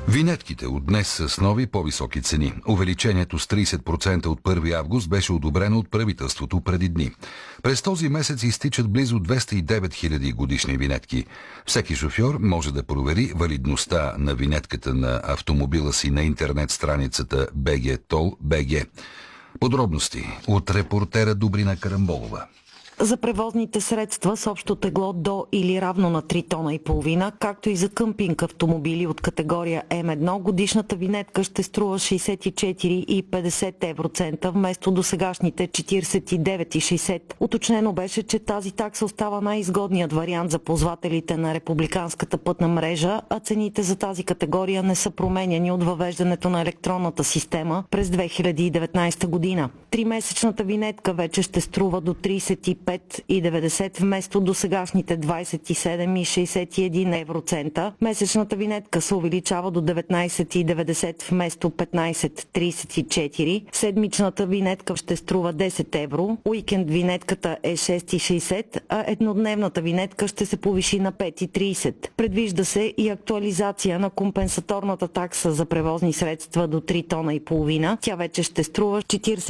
Винетките от днес са с нови по-високи цени. Увеличението с 30% от 1 август беше одобрено от правителството преди дни. През този месец изтичат близо 209 000 годишни винетки. Всеки шофьор може да провери валидността на винетката на автомобила си на интернет страницата BG-Toll.BG. Подробности от репортера Добрина Карамболова. За превозните средства с общо тегло до или равно на 3 тона и половина, както и за къмпинг автомобили от категория М1, годишната винетка ще струва 64,50 евроцента вместо досегашните 49,60. Уточнено беше, че тази такса остава най-изгодният вариант за ползвателите на републиканската пътна мрежа, а цените за тази категория не са променяни от въвеждането на електронната система през 2019 година. Тримесечната винетка вече ще струва до 35,90 вместо до сегашните 27,61 евроцента. Месечната винетка се увеличава до 19,90 вместо 15,34. Седмичната винетка ще струва 10 евро. Уикенд винетката е 6,60, а еднодневната винетка ще се повиши на 5,30. Предвижда се и актуализация на компенсаторната такса за превозни средства до 3 тона и половина. Тя вече ще струва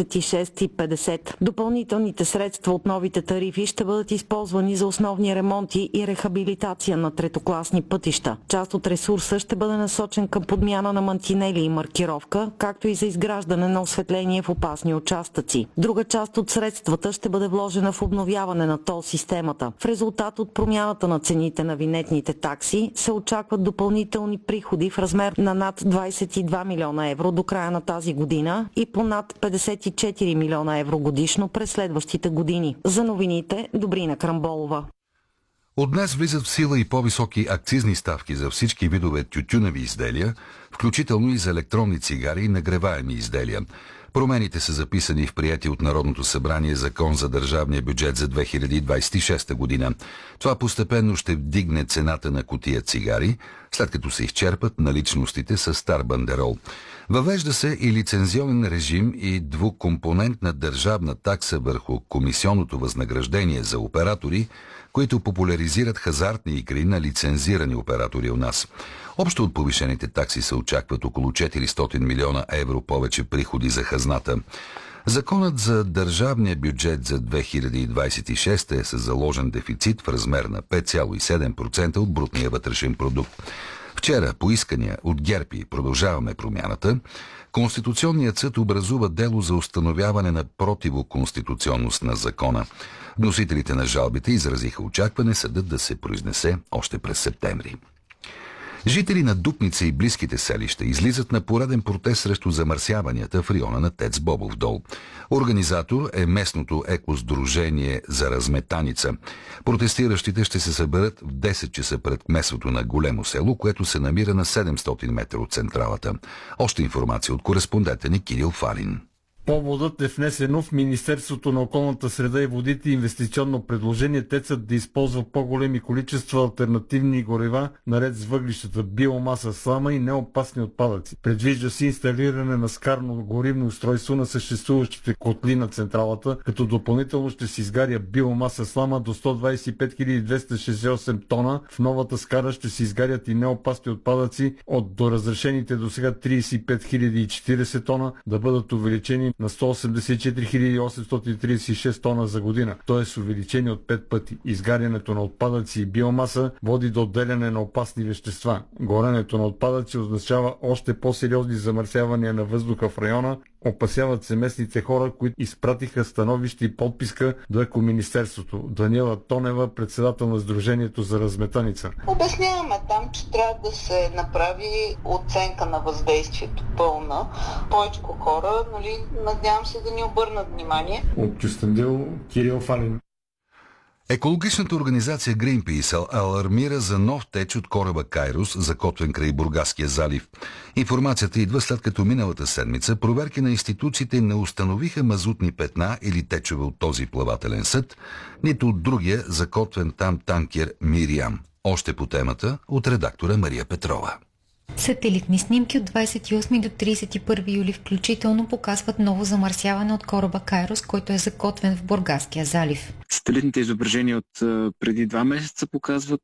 46,50. Допълнителните средства от новите тарифи ще бъдат използвани за основни ремонти и рехабилитация на третокласни пътища. Част от ресурса ще бъде насочен към подмяна на мантинели и маркировка, както и за изграждане на осветление в опасни участъци. Друга част от средствата ще бъде вложена в обновяване на тол системата. В резултат от промяната на цените на винетните такси се очакват допълнителни приходи в размер на над 22 милиона евро до края на тази година и по над 54 милиона евро годишно през следващите години. За новините, Добрина Карамболова. От днес влизат в сила и по-високи акцизни ставки за всички видове тютюневи изделия, включително и за електронни цигари и нагреваеми изделия. Промените са записани в приетия от Народното събрание Закон за държавния бюджет за 2026 година. Това постепенно ще вдигне цената на кутия цигари, след като се изчерпат наличностите с стар бандерол. Въвежда се и лицензионен режим и двукомпонентна държавна такса върху комисионното възнаграждение за оператори, които популяризират хазартни игри на лицензирани оператори у нас. Общо от повишените такси се очакват около 400 милиона евро повече приходи за хазната. Законът за държавния бюджет за 2026 е с заложен дефицит в размер на 5,7% от брутния вътрешен продукт. Вчера, по искания от ГЕРБ и Продължаваме промяната, Конституционният съд образува дело за установяване на противоконституционност на закона. Вносителите на жалбите изразиха очакване съдът да се произнесе още през септември. Жители на Дупница и близките селища излизат на пореден протест срещу замърсяванията в района на ТЕЦ Бобов дол. Организатор е местното екосдружение за разметаница. Протестиращите ще се съберат в 10 часа пред кметството на Големо село, което се намира на 700 метра от централата. Още информация от кореспондента ни Кирил Фалин. Поводът е внесено в Министерството на околната среда и водите инвестиционно предложение ТЕЦ-ът да използва по-големи количества алтернативни горива, наред с въглищата, биомаса, слама и неопасни отпадъци. Предвижда се инсталиране на скарно горивно устройство на съществуващите котли на централата, като допълнително ще се изгаря биомаса, слама до 125 268 тона. В новата скара ще се изгарят и неопасни отпадъци от доразрешените до сега 35 040 тона да бъдат увеличени на 184 836 тона за година, т.е. увеличение от 5 пъти. Изгарянето на отпадъци и биомаса води до отделяне на опасни вещества. Горенето на отпадъци означава още по-сериозни замърсявания на въздуха в района. Опасяват се местните хора, които изпратиха становище и подписка до Екоминистерството. Даниела Тонева, председател на Сдружението за разметаница. Обясняваме там, че трябва да се направи оценка на въздействието пълна. Повечко хора, надявам се да ни обърнат внимание. От Кюстендил, Кирил Фалин. Екологичната организация Greenpeace алармира за нов теч от кораба Кайрос, закотвен край Бургаския залив. Информацията идва след като миналата седмица проверки на институциите не установиха мазутни петна или течове от този плавателен съд, нито от другия закотвен там танкер Мириам. Още по темата от редактора Мария Петрова. Сателитни снимки от 28 до 31 юли включително показват ново замърсяване от кораба Кайрос, който е закотвен в Бургаския залив. Сателитните изображения от преди 2 месеца показват